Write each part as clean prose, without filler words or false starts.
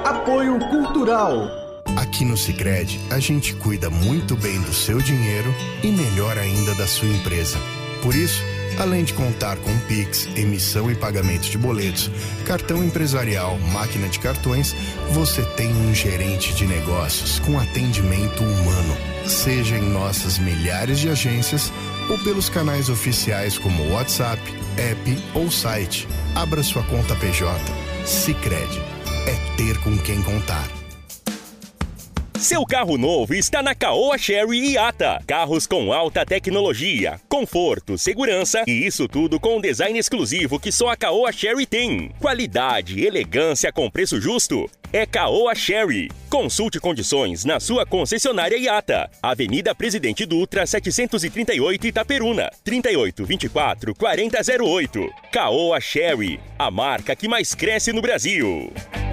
Apoio Cultural. Aqui no Sicredi, a gente cuida muito bem do seu dinheiro e melhor ainda da sua empresa. Por isso, além de contar com Pix, emissão e pagamento de boletos, cartão empresarial, máquina de cartões, você tem um gerente de negócios com atendimento humano. Seja em nossas milhares de agências ou pelos canais oficiais como WhatsApp, app ou site. Abra sua conta PJ. Sicredi. É ter com quem contar. Seu carro novo está na Caoa Chery Iata. Carros com alta tecnologia, conforto, segurança e isso tudo com um design exclusivo que só a Caoa Chery tem. Qualidade, elegância com preço justo. É Caoa Chery. Consulte condições na sua concessionária Iata. Avenida Presidente Dutra, 738 Itaperuna. 3824-4008. Caoa Chery, a marca que mais cresce no Brasil.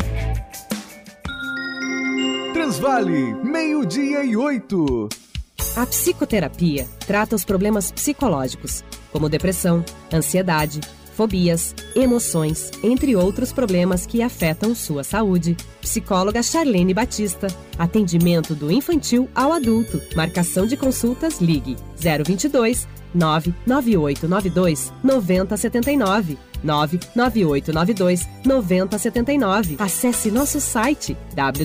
Transvale, 12:08. A psicoterapia trata os problemas psicológicos, como depressão, ansiedade, fobias, emoções, entre outros problemas que afetam sua saúde. Psicóloga Charlene Batista. Atendimento do infantil ao adulto. Marcação de consultas, ligue 022 99892 9079. 99892-9079. Acesse nosso site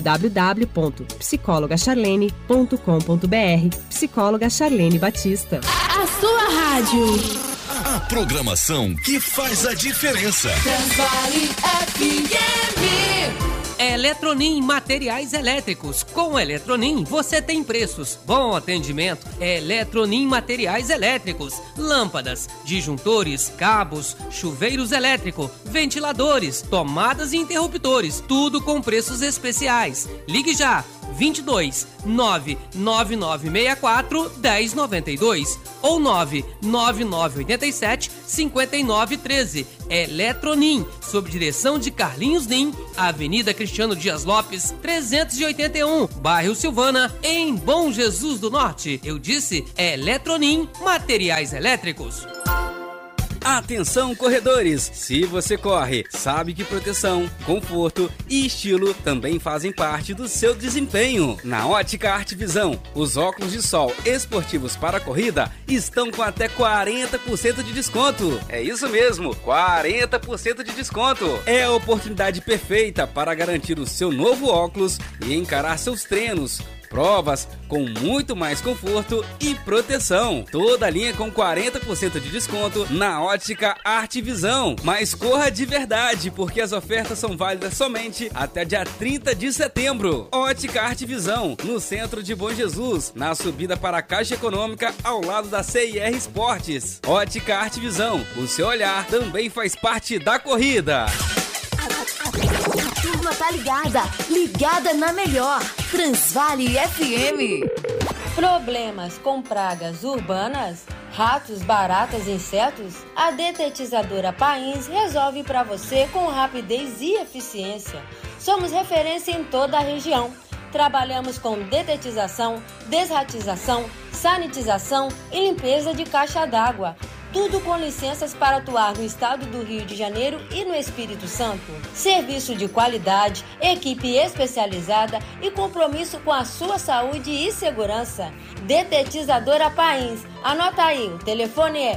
www.psicologacharlene.com.br. Psicóloga Charlene Batista. A sua rádio. A programação que faz a diferença. Transvale FM. Eletronim Materiais Elétricos. Com Eletronim você tem preços, bom atendimento. Eletronim Materiais Elétricos. Lâmpadas, disjuntores, cabos, chuveiros elétricos, ventiladores, tomadas e interruptores. Tudo com preços especiais. Ligue já. 22 99964 1092 ou 99987 5913. Eletronim, sob direção de Carlinhos Nim, Avenida Cristiano Dias Lopes, 381, bairro Silvana, em Bom Jesus do Norte. Eu disse Eletronim Materiais Elétricos. Atenção, corredores! Se você corre, sabe que proteção, conforto e estilo também fazem parte do seu desempenho. Na Ótica Arte Visão, os óculos de sol esportivos para a corrida estão com até 40% de desconto. É isso mesmo, 40% de desconto. É a oportunidade perfeita para garantir o seu novo óculos e encarar seus treinos, provas com muito mais conforto e proteção. Toda a linha com 40% de desconto na Ótica Arte Visão. Mas corra de verdade, porque as ofertas são válidas somente até dia 30 de setembro. Ótica Arte Visão, no centro de Bom Jesus, na subida para a Caixa Econômica, ao lado da CIR Esportes. Ótica Arte Visão, o seu olhar também faz parte da corrida. A turma tá ligada na melhor. Transvale FM. Problemas com pragas urbanas, ratos, baratas, insetos? A detetizadora Pains resolve para você com rapidez e eficiência. Somos referência em toda a região. Trabalhamos com detetização, desratização, sanitização e limpeza de caixa d'água. Tudo com licenças para atuar no estado do Rio de Janeiro e no Espírito Santo. Serviço de qualidade, equipe especializada e compromisso com a sua saúde e segurança. Detetizadora Pains. Anota aí, o telefone é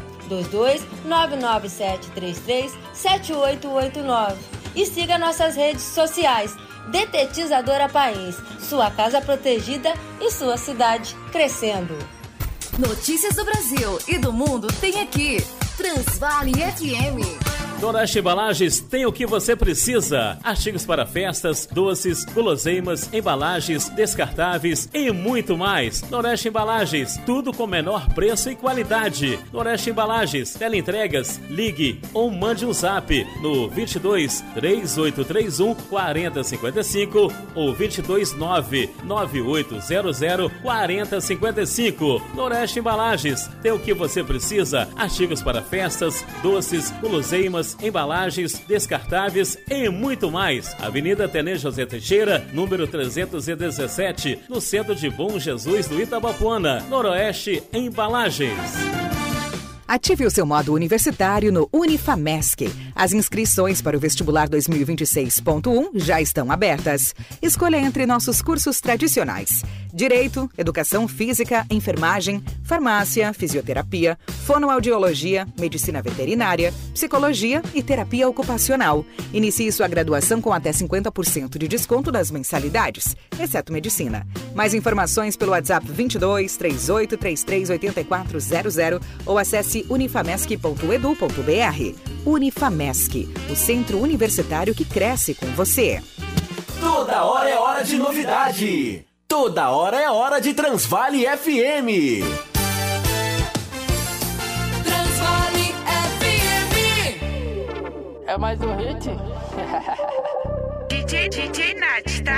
22-99733-7889. E siga nossas redes sociais. Detetizadora Pains. Sua casa protegida e sua cidade crescendo. Notícias do Brasil e do mundo tem aqui. Transvale FM. Noroeste Embalagens tem o que você precisa. Artigos para festas, doces, guloseimas, embalagens, descartáveis e muito mais. Noroeste Embalagens, tudo com menor preço e qualidade. Noroeste Embalagens, teleentregas, ligue ou mande um zap no 22 3831 4055 ou 229 9800 4055. Noroeste Embalagens, tem o que você precisa. Artigos para festas, doces, guloseimas, embalagens, descartáveis e muito mais. Avenida Tenente José Teixeira, número 317, no centro de Bom Jesus do Itabapuana. Noroeste Embalagens. Ative o seu modo universitário no Unifamesc. As inscrições para o vestibular 2026.1 já estão abertas. Escolha entre nossos cursos tradicionais: Direito, Educação Física, Enfermagem, Farmácia, Fisioterapia, Fonoaudiologia, Medicina Veterinária, Psicologia e Terapia Ocupacional. Inicie sua graduação com até 50% de desconto das mensalidades, exceto Medicina. Mais informações pelo WhatsApp 22 38 33 8400 ou acesse unifamesc.edu.br. Unifamesc, o centro universitário que cresce com você. Toda hora é hora de novidade. Toda hora é hora de Transvale FM. Transvale FM. É mais um hit? DJ Nath, tá?